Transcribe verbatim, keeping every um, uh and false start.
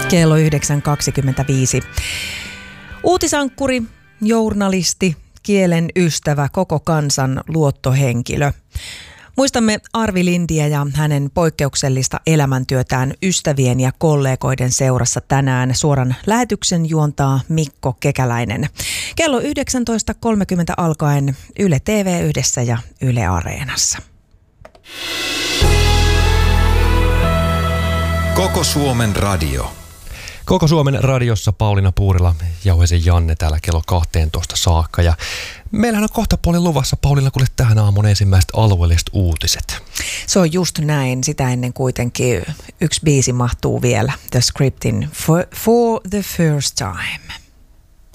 Kello yhdeksän kaksikymmentäviisi. Uutisankkuri, journalisti, kielen ystävä, koko kansan luottohenkilö. Muistamme Arvi Lindiä ja hänen poikkeuksellista elämäntyötään ystävien ja kollegoiden seurassa tänään. Suoran lähetyksen juontaa Mikko Kekäläinen. Kello yhdeksäntoista kolmekymmentä alkaen Yle T V yhdessä ja Yle Areenassa. Koko Suomen radio. Koko Suomen radiossa Pauliina Puurila, Jauhesen Janne täällä kello kahteentoista saakka. Ja meillähän on kohta puolin luvassa, Pauliina, kuule tähän aamun ensimmäiset alueelliset uutiset. Se on just näin. Sitä ennen kuitenkin yksi biisi mahtuu vielä. The Scriptin For, for the First Time.